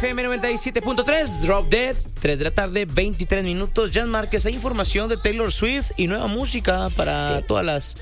FM 97.3, Drop Dead, 3 de la tarde, 23 minutos. Jan Márquez, hay información de Taylor Swift y nueva música para todas las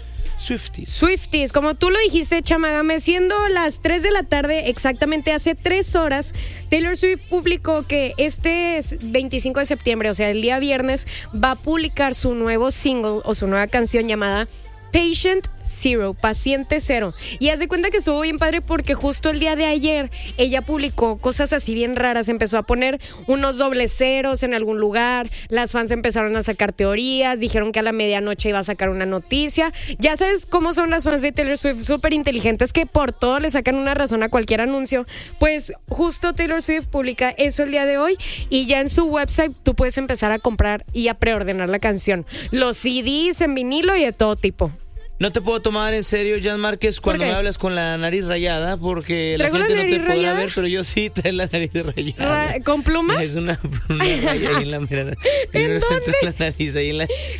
Swifties, como tú lo dijiste, Chamagame, siendo las 3 de la tarde, exactamente hace 3 horas, Taylor Swift publicó que este 25 de septiembre, o sea, el día viernes, va a publicar su nuevo single o su nueva canción llamada Patient Zero, Paciente Cero. Y haz de cuenta que estuvo bien padre porque justo el día de ayer ella publicó cosas así bien raras. Empezó a poner unos dobles ceros en algún lugar. Las fans empezaron a sacar teorías. Dijeron que a la medianoche iba a sacar una noticia. Ya sabes cómo son las fans de Taylor Swift, súper inteligentes, que por todo le sacan una razón a cualquier anuncio. Pues justo Taylor Swift publica eso el día de hoy y ya en su website tú puedes empezar a comprar y a preordenar la canción. Los CDs en vinilo y de todo tipo. No te puedo tomar en serio, Jan Márquez, cuando me hablas con la nariz rayada, porque la gente no te podrá ver, pero yo sí traigo la nariz rayada. ¿Con pluma? Es una raya ahí en la mera, en el centro de la nariz, ahí en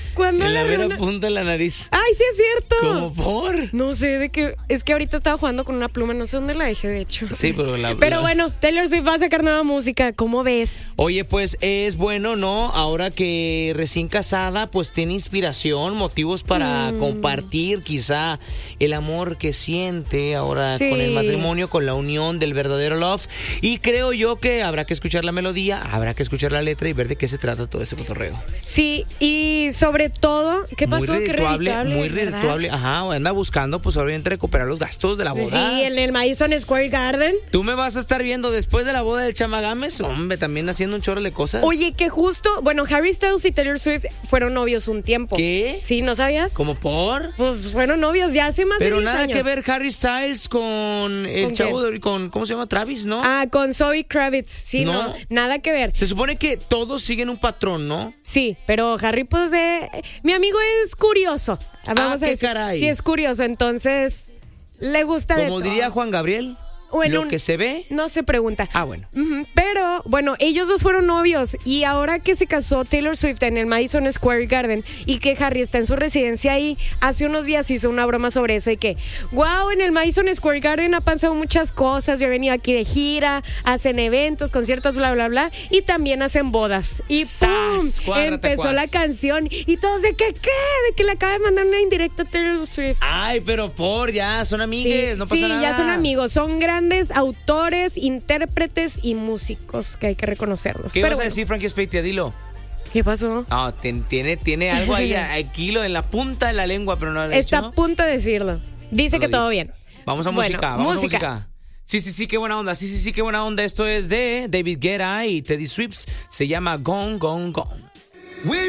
la mera punta de la nariz. ¡Ay, sí es cierto! ¿Cómo por? No sé, de qué. Es que ahorita estaba jugando con una pluma, no sé dónde la dejé, de hecho. Sí, pero Pero bueno, Taylor Swift va a sacar nueva música, ¿cómo ves? Oye, pues es bueno, ¿no? Ahora que recién casada, pues tiene inspiración, motivos para compartir quizá el amor que siente ahora con el matrimonio, con la unión del verdadero love. Y creo yo que habrá que escuchar la melodía, habrá que escuchar la letra y ver de qué se trata todo ese cotorreo. Sí, y sobre todo, ¿qué pasó? Muy redituable, ajá, anda buscando pues obviamente recuperar los gastos de la boda. Sí, en el Madison Square Garden. Tú me vas a estar viendo después de la boda del Chamagames, hombre, también haciendo un chorro de cosas. Oye, que justo, bueno, Harry Styles y Taylor Swift fueron novios un tiempo. ¿Qué? Sí, ¿no sabías? ¿Cómo por? Pues fueron novios ya hace más de 10 años. Pero nada que ver Harry Styles con el chavo con ¿cómo se llama? Travis, ¿no? Ah, con Zoe Kravitz. Sí, no, nada que ver. Se supone que todos siguen un patrón, ¿no? Sí, pero Harry, pues, mi amigo es curioso. Vamos a decir. Caray. Sí, es curioso, entonces le gusta de todo. Como diría Juan Gabriel. Lo que se ve no se pregunta. Ah, bueno. Pero, bueno, ellos dos fueron novios y ahora que se casó Taylor Swift en el Madison Square Garden y que Harry está en su residencia ahí, hace unos días hizo una broma sobre eso y que, wow, en el Madison Square Garden ha pasado muchas cosas, yo he venido aquí de gira, hacen eventos, conciertos, bla, bla, bla, y también hacen bodas. Y ¡pum! Empezó la canción y todos de que le acaba de mandar una indirecta a Taylor Swift. Ay, pero ya son amigues, no pasa nada. Sí, ya son amigos, son grandes autores, intérpretes y músicos que hay que reconocerlos. ¿Qué vas a decir, Frankie Speitia? Dilo. ¿Qué pasó? No, tiene algo ahí aquí en la punta de la lengua, pero no lo está hecho, ¿no? A punto de decirlo. Dice que todo bien. Vamos a música, vamos a música. Sí, qué buena onda. Sí, qué buena onda. Esto es de David Guetta y Teddy Swift. Se llama Gone, Gone, Gone.